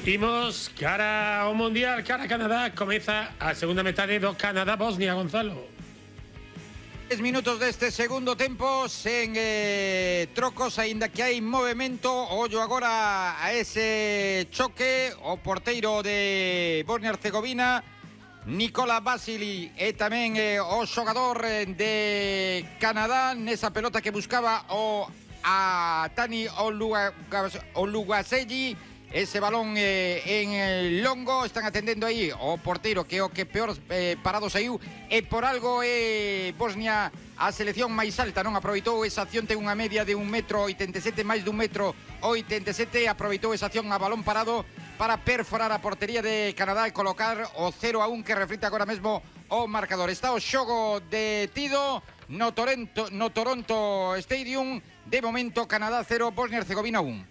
Imos cara ao Mundial, cara a Canadá. Comeza a segunda metade do Canadá-Bosnia, Gonzalo. 10 minutos deste segundo tempo sen trocos, aínda que hai movimento. Ollo agora a ese choque. O porteiro de Bosnia-Herzegovina, Nikola Vasily, e tamén o xogador de Canadá nesa pelota que buscaba a Tani Oluwaseyi. Ese balón en longo. Están atendendo aí o porteiro, que é o que peor parado saiu, e por algo Bosnia a selección máis alta. Non aproveitou esa acción, ten unha media de 1,87 m, máis de 1,87 m. Aproveitou esa acción a balón parado para perforar a portería de Canadá e colocar o 0-1 que reflite agora mesmo o marcador. Está o xogo detido no Toronto Stadium. De momento Canadá 0, Bosnia-Herzegovina 1.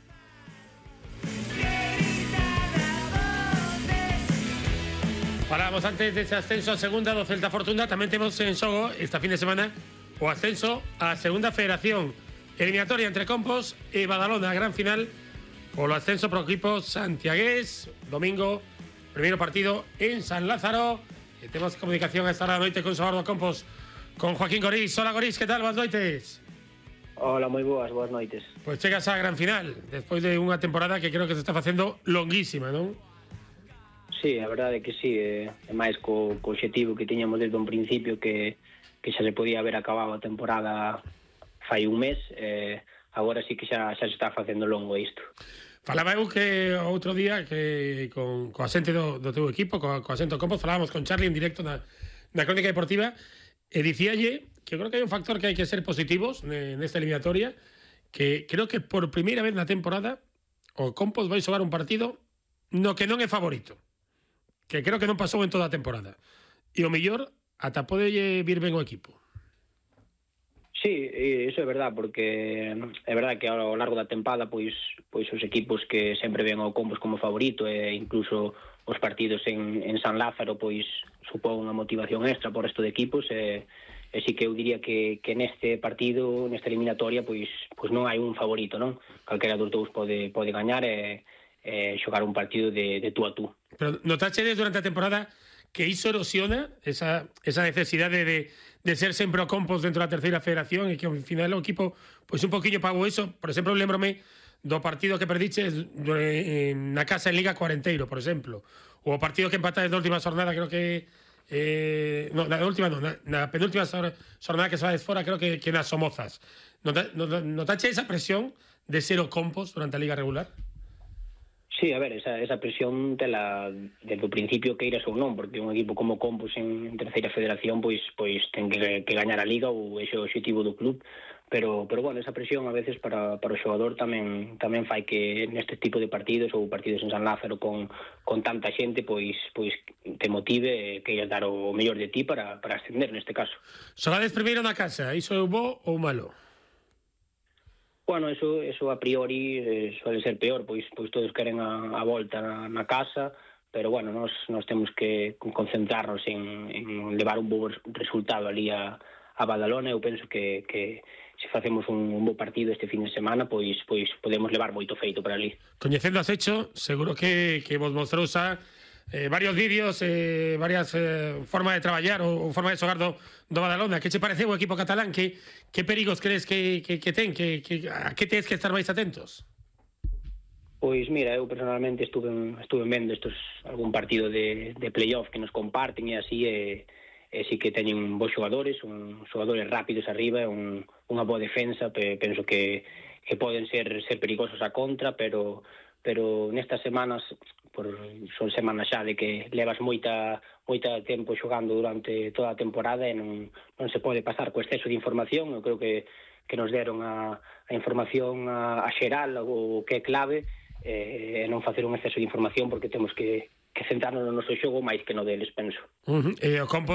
Falábamos antes dese ascenso a segunda do Celta Fortuna. Tamén temos en xogo esta fin de semana o ascenso a segunda federación, eliminatoria entre Compos e Badalona, gran final polo ascenso pro equipo santiagués. Domingo, primeiro partido en San Lázaro. E temos comunicación a esta hora da noite con Sobardo Compos, con Joaquín Gorís. Hola Gorís, que tal? Boas noites. Hola, moi boas noites. Pois chegas á gran final despois de unha temporada que creo que se está facendo longuísima, non? Sí, a verdade é que sí, é máis co obxectivo que tiñamos desde un principio, que xa se podía haber acabado a temporada fai un mes. Agora sí que xa se está facendo longo isto. Falaba eu que outro día que co asente do teu equipo, co asento Compos, falábamos con Charlie en directo na Crónica Deportiva, e dicíalle que creo que hai un factor que hai que ser positivos nesta eliminatoria, que creo que por primeira vez na temporada o Compos vai xogar un partido no que non é favorito, que creo que non pasou en toda a temporada. E o mellor ata pode vir ben o equipo. Sí, iso é verdad, porque é verdad que ao largo da tempada pois os equipos que sempre ven ao Compos como favorito, e incluso os partidos en San Lázaro pois supón unha motivación extra por resto de equipos, e sí que eu diría que neste partido, nesta eliminatoria, pois non hai un favorito, non? Calquera dos dous pode gañar e xogar un partido de tú a tú. Pero notachedes durante a temporada que iso erosiona esa necesidade de ser sempre o Compos dentro da terceira federación, e que ao final o equipo pois un poquinho pagou eso? Por exemplo, lembrome do partido que perdiches na casa en Liga Cuarenteiro, por exemplo, ou o partido que empatades na última jornada, creo que na penúltima jornada que se va desfora, creo que nas Somozas. Notache esa presión de ser o Compos durante a Liga regular? Sí, a ver, esa presión tela desde o principio, que iras ou non, porque un equipo como Compos en terceira federación pois ten que gañar a Liga, ou ese é o objetivo do club, pero bueno, esa presión a veces para o xogador tamén fai que neste tipo de partidos, ou partidos en San Lázaro con tanta xente, pois te motive, que ias dar o mellor de ti para ascender neste caso. Xogades primeiro na casa, iso é bo ou malo? Bueno, eso a priori suele ser peor, pois todos queren a volta na casa, pero bueno, nós temos que concentrarnos en levar un bo resultado ali a Badalona. Eu penso que se facemos un bo partido este fin de semana, pois podemos levar moito feito para ali. Coñecendo as hecho, seguro que vos mostrou xa varios vídeos, varias formas de traballar ou formas de xogar do Badalona. Que che pareceu o equipo catalán? Que perigos crees que ten? A que tens que estar máis atentos? Pois mira, eu personalmente estuve vendo algún partido de playoff que nos comparten e así, e sí que teñen bons xogadores, xogadores rápidos arriba, unha boa defensa. Penso que poden ser perigosos a contra, pero nestas semanas, son semanas xa de que levas moita tempo xogando durante toda a temporada, e non se pode pasar co exceso de información. Eu creo que nos deron a información a xeral, o que é clave, e non facer un exceso de información, porque temos que centrarnos no noso xogo máis que no deles, penso. E o Compos